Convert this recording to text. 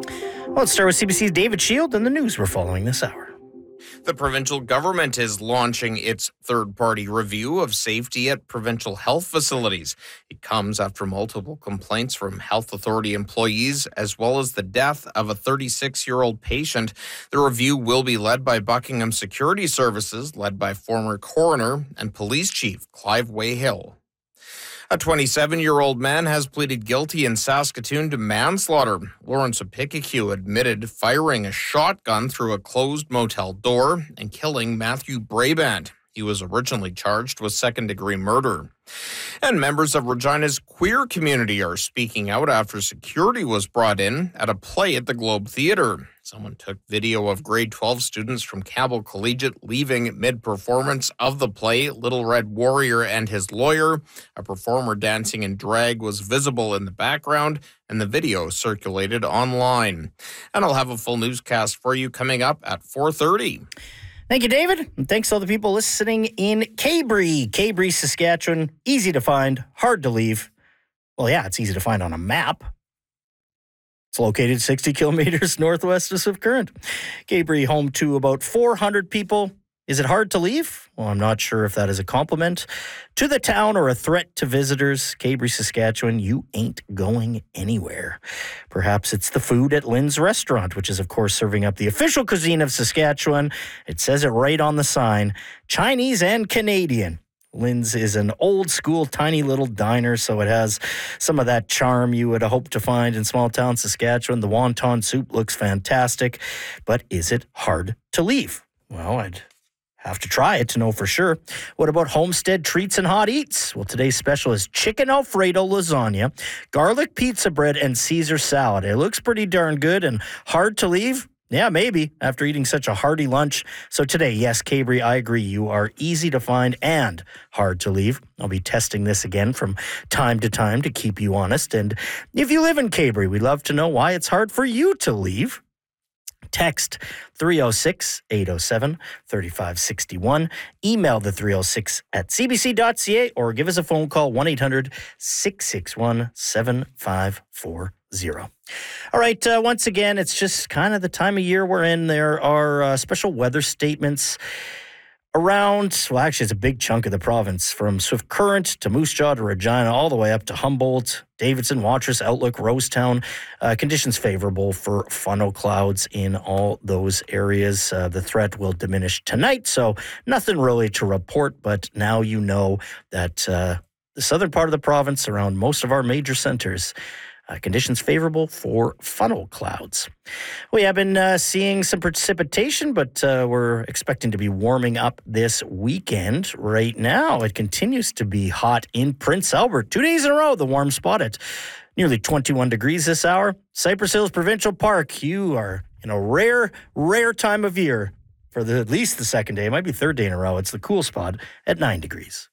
Well, let's start with CBC's David Shield and the news we're following this hour. The provincial government is launching its third-party review of safety at provincial health facilities. It comes after multiple complaints from health authority employees, as well as the death of a 36-year-old patient. The review will be led by Buckingham Security Services, led by former coroner and police chief Clive Wayhill. A 27-year-old man has pleaded guilty in Saskatoon to manslaughter. Lawrence Apickicu admitted firing a shotgun through a closed motel door and killing Matthew Brabant. He was originally charged with second-degree murder. And members of Regina's queer community are speaking out after security was brought in at a play at the Globe Theatre. Someone took video of grade 12 students from Campbell Collegiate leaving mid-performance of the play Little Red Warrior and His Lawyer. A performer dancing in drag was visible in the background, and the video circulated online. And I'll have a full newscast for you coming up at 4:30. Thank you, David. And thanks to all the people listening in Cabrey, Saskatchewan. Easy to find, hard to leave. Well, yeah, it's easy to find on a map. It's located 60 kilometers northwest of Swift Current. Cabrey, home to about 400 people. Is it hard to leave? Well, I'm not sure if that is a compliment to the town or a threat to visitors. Cabrey, Saskatchewan, you ain't going anywhere. Perhaps it's the food at Lynn's Restaurant, which is, of course, serving up the official cuisine of Saskatchewan. It says it right on the sign, Chinese and Canadian. Lynn's is an old-school, tiny little diner, so it has some of that charm you would hope to find in small-town Saskatchewan. The wonton soup looks fantastic, but is it hard to leave? Well, I'd have to try it to know for sure. What about Homestead Treats and Hot Eats? Well, today's special is chicken Alfredo lasagna, garlic pizza bread, and Caesar salad. It looks pretty darn good and hard to leave. Yeah, maybe, after eating such a hearty lunch. So today, yes, Cabrey, I agree, you are easy to find and hard to leave. I'll be testing this again from time to time to keep you honest. And if you live in Cabrey, we'd love to know why it's hard for you to leave. Text 306-807-3561. Email the 306 at cbc.ca or give us a phone call 1-800-661-7540. All right, once again, it's just kind of the time of year we're in. There are special weather statements around, well, actually, it's a big chunk of the province, from Swift Current to Moose Jaw to Regina, all the way up to Humboldt, Davidson, Watrous, Outlook, Rosetown. Conditions favorable for funnel clouds in all those areas. The threat will diminish tonight, so nothing really to report, but now you know that the southern part of the province, around most of our major centers, conditions favorable for funnel clouds. We have been seeing some precipitation, but we're expecting to be warming up this weekend. Right now, it continues to be hot in Prince Albert. 2 days in a row, the warm spot at nearly 21 degrees this hour. Cypress Hills Provincial Park, you are in a rare time of year for at least the second day. It might be third day in a row. It's the cool spot at 9 degrees.